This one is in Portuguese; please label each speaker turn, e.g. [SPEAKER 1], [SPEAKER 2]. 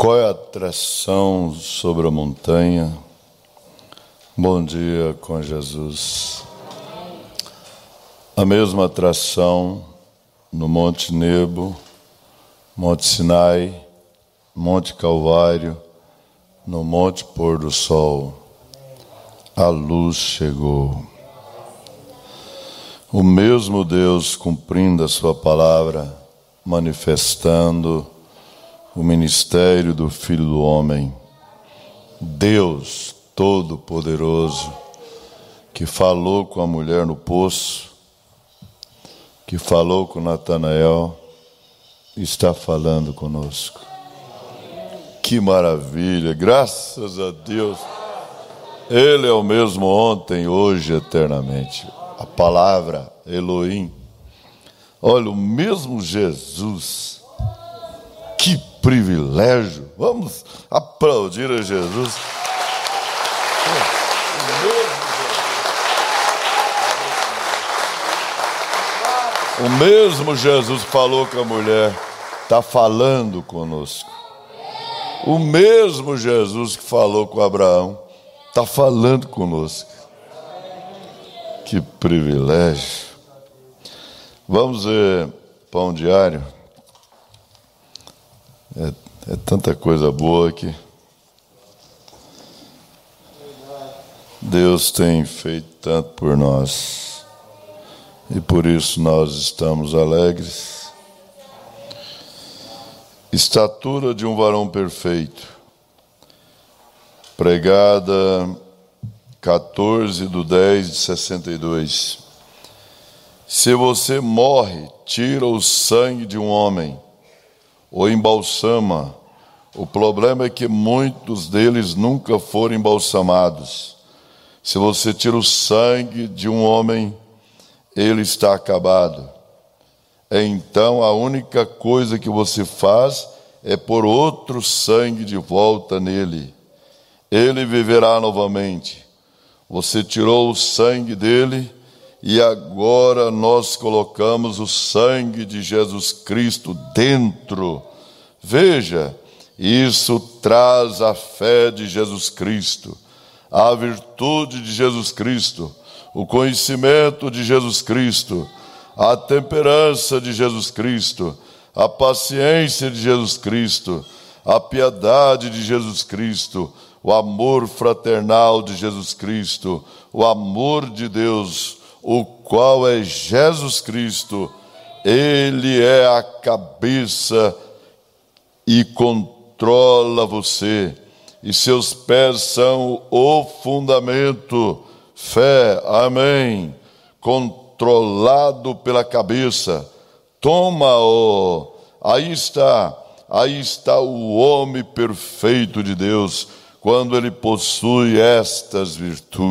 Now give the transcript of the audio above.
[SPEAKER 1] Qual é a atração sobre a montanha? Bom dia com Jesus. A mesma atração no Monte Nebo, Monte Sinai, Monte Calvário, no Monte Pôr do Sol. A luz chegou. O mesmo Deus cumprindo a sua palavra, manifestando o ministério do Filho do Homem. Deus Todo-Poderoso, que falou com a mulher no poço, que falou com Natanael, está falando conosco. Que maravilha, graças a Deus. Ele é o mesmo ontem, hoje, eternamente. A palavra Elohim. Olha, o mesmo Jesus. Que privilégio. Vamos aplaudir a Jesus. O mesmo Jesus falou com a mulher, está falando conosco. O mesmo Jesus que falou com Abraão, está falando conosco. Que privilégio. Vamos ver pão diário. É tanta coisa boa aqui. Deus tem feito tanto por nós. E por isso nós estamos alegres. Estatura de um varão perfeito. Pregada 14/10/62. Se você morre, tira o sangue de um homem, ou embalsama. O problema é que muitos deles nunca foram embalsamados. Se você tira o sangue de um homem, ele está acabado. Então a única coisa que você faz é pôr outro sangue de volta nele. Ele viverá novamente. Você tirou o sangue dele e agora nós colocamos o sangue de Jesus Cristo dentro. Veja, isso traz a fé de Jesus Cristo, a virtude de Jesus Cristo, o conhecimento de Jesus Cristo, a temperança de Jesus Cristo, a paciência de Jesus Cristo, a piedade de Jesus Cristo, o amor fraternal de Jesus Cristo, o amor de Deus, o qual é Jesus Cristo. Ele é a cabeça e controla você, e seus pés são o fundamento. Fé, amém, controlado pela cabeça. Toma-o. Aí está o homem perfeito de Deus, quando ele possui estas virtudes.